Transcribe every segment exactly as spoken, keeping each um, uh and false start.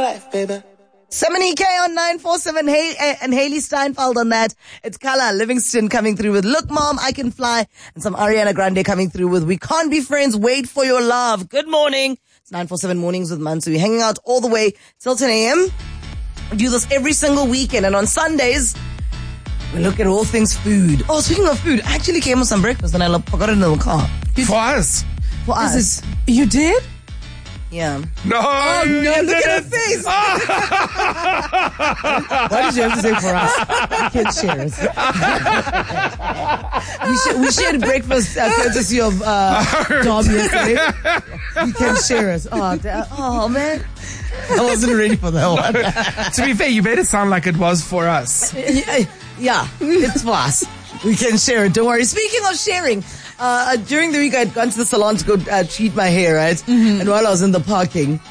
life, baby. seventy K on nine four seven, hey, and Haley Steinfeld on that. It's Carla Livingston coming through with Look Mom, I Can Fly, and some Ariana Grande coming through with We Can't Be Friends, Wait for Your Love. Good morning. It's nine four seven Mornings with Mansu. We're hanging out all the way till ten a.m. We do this every single weekend, and on Sundays, we look at all things food. Oh, speaking of food, I actually came with some breakfast and I forgot it in the car. For us. For us. You did? Yeah. No. Oh, no, look didn't. at her face. Why did you have to say for us? We can't share it. we, sh- we shared breakfast uh, courtesy of uh, Darby yesterday. We can share it. Oh, da- oh, man. I wasn't ready for that one. To be fair, you made it sound like it was for us. Yeah, yeah, it's for us. We can share it. Don't worry. Speaking of sharing, uh, during the week I'd gone to the salon to go uh, treat my hair, right? Mm-hmm. And while I was in the parking,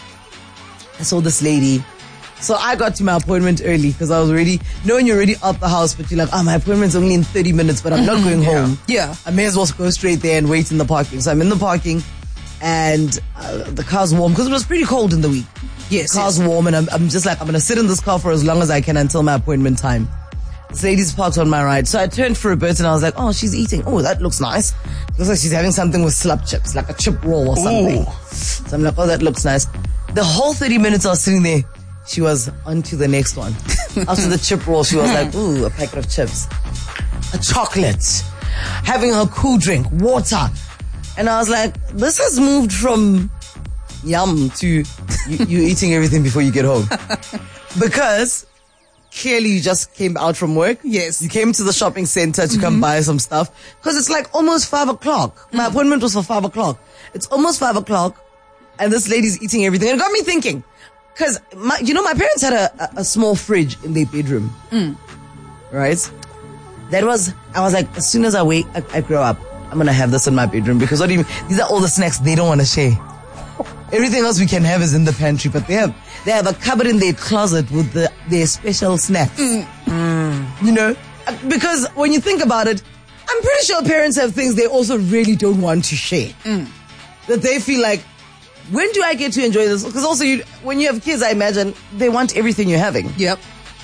I saw this lady. So I got to my appointment early because I was already, knowing you're already out the house, but you're like, oh, my appointment's only in thirty minutes, but I'm not going yeah. home. Yeah. I may as well go straight there and wait in the parking. So I'm in the parking and uh, the car's warm because it was pretty cold in the week. Yes. The car's yes. warm and I'm, I'm just like, I'm going to sit in this car for as long as I can until my appointment time. This lady's parked on my right. So I turned for a bit and I was like, oh, she's eating. Oh, that looks nice. Looks like she's having something with slap chips, like a chip roll or something. Ooh. So I'm like, oh, that looks nice. The whole thirty minutes I was sitting there, she was on to the next one. After the chip roll, she was like, ooh, a packet of chips. A chocolate. Having her cool drink, water. And I was like, this has moved from yum to you, you eating everything before you get home. Because clearly you just came out from work. Yes. You came to the shopping center to mm-hmm. come buy some stuff. Because it's like almost five o'clock. My mm. appointment was for five o'clock. It's almost five o'clock. And this lady's eating everything. And it got me thinking. Because, you know, my parents had a, a, a small fridge in their bedroom. Mm. Right? That was, I was like, as soon as I wake, I, I grow up, I'm going to have this in my bedroom. Because what do you mean? These are all the snacks they don't want to share. Everything else we can have is in the pantry, but they have they have a cupboard in their closet with the, their special snacks. Mm. Mm. You know? Because when you think about it, I'm pretty sure parents have things they also really don't want to share. Mm. That they feel like, when do I get to enjoy this? Because also, you, when you have kids, I imagine they want everything you're having. Yep.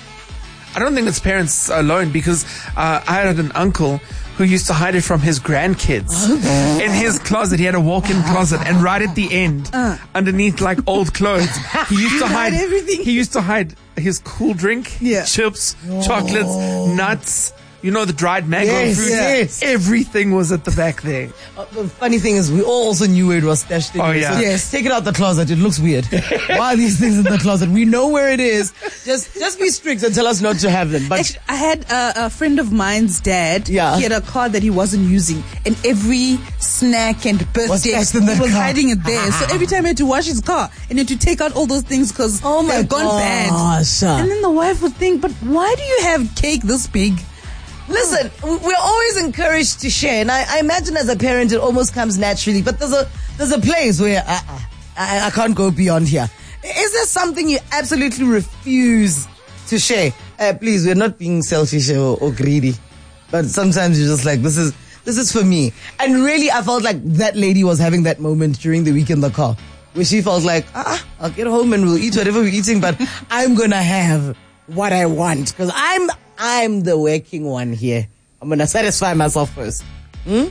I don't think it's parents alone because uh, I had an uncle who used to hide it from his grandkids. In his closet, he had a walk-in closet, and right at the end, uh. underneath like old clothes, he used to hide everything. He used to hide his cool drink, yeah. chips, oh. chocolates, nuts. You know, the dried mango yes, fruit. Yes. Everything was at the back there. Uh, the funny thing is, we all also knew where it was stashed in. Oh, yeah. So yes. Take it out the closet. It looks weird. Why are these things in the closet? We know where it is. Just just be strict and tell us not to have them. But Actually, I had a, a friend of mine's dad. Yeah. He had a car that he wasn't using, and every snack and birthday Was in that was car. hiding it there. So every time he had to wash his car, and he had to take out all those things because oh my they've gone bad. gosh. And then the wife would think, but why do you have cake this big? Listen, we're always encouraged to share, and I, I imagine as a parent it almost comes naturally. But there's a there's a place where uh, I, I can't go beyond here. Is there something you absolutely refuse to share? Uh, please, we're not being selfish or, or greedy, but sometimes you're just like, this is this is for me. And really, I felt like that lady was having that moment during the week in the car, where she felt like, ah, I'll get home and we'll eat whatever we're eating, but I'm gonna have what I want because I'm. I'm the working one here. I'm going to satisfy myself first. Hmm?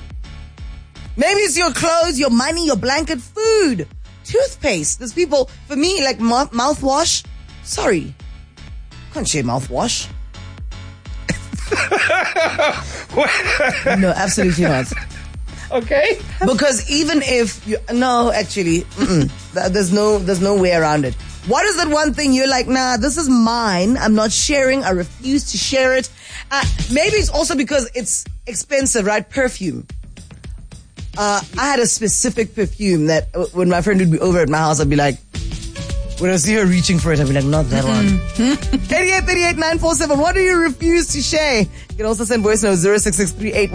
Maybe it's your clothes, your money, your blanket, food, toothpaste. There's people, for me, like mouth- mouthwash. Sorry. Can't share mouthwash. No, absolutely not. Okay. Because even if you, no, actually, mm-mm, there's no, there's no way around it. What is that one thing you're like, nah, this is mine. I'm not sharing. I refuse to share it. Uh, maybe it's also because it's expensive, right? Perfume. Uh, I had a specific perfume that uh, when my friend would be over at my house, I'd be like, when I see her reaching for it, I'd be like, not that one. eighty-eight thirty-eight nine four seven. What do you refuse to share? You can also send voice notes zero six six three eight